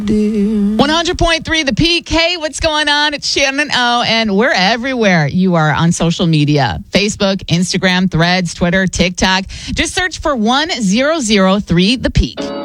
100.3 The Peak. Hey, what's going on? It's Shannon O, and we're everywhere. You are on social media. Facebook, Instagram, Threads, Twitter, TikTok. Just search for 1003 The Peak.